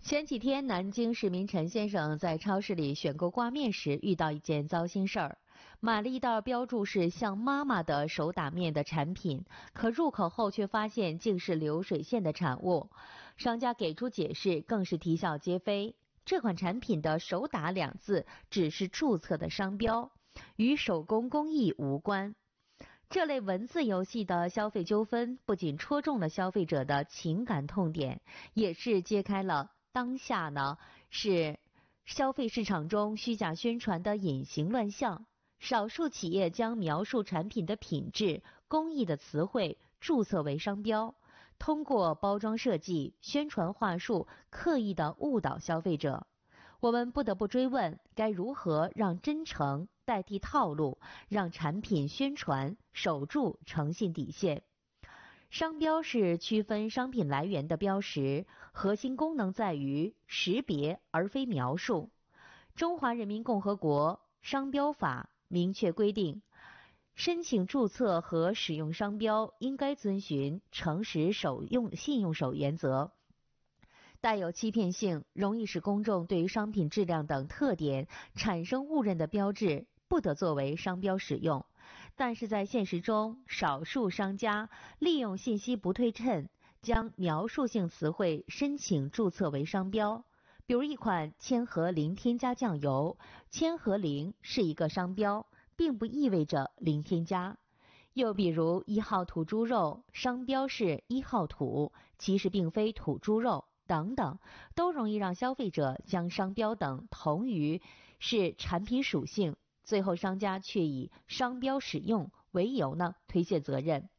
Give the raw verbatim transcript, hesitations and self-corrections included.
前几天，南京市民陈先生在超市里选购挂面时，遇到一件糟心事儿。买了一袋标注是像妈妈的手打面的产品，可入口后却发现竟是流水线的产物。商家给出解释，更是啼笑皆非。这款产品的手打两字只是注册的商标，与手工工艺无关。这类文字游戏的消费纠纷，不仅戳中了消费者的情感痛点，也是揭开了当下呢是消费市场中虚假宣传的隐形乱象。少数企业将描述产品的品质、工艺的词汇注册为商标，通过包装设计、宣传话术刻意的误导消费者。我们不得不追问，该如何让真诚代替套路，让产品宣传守住诚信底线。商标是区分商品来源的标识，核心功能在于识别而非描述。中华人民共和国商标法明确规定，申请注册和使用商标应该遵循诚实守用信用守原则。带有欺骗性、容易使公众对于商品质量等特点产生误认的标志，不得作为商标使用。但是在现实中，少数商家利用信息不对称，将描述性词汇申请注册为商标。比如一款千和零添加酱油，千和零是一个商标，并不意味着零添加。又比如一号土猪肉，商标是一号土，其实并非土猪肉等等，都容易让消费者将商标等同于是产品属性，最后商家却以商标使用为由呢推卸责任。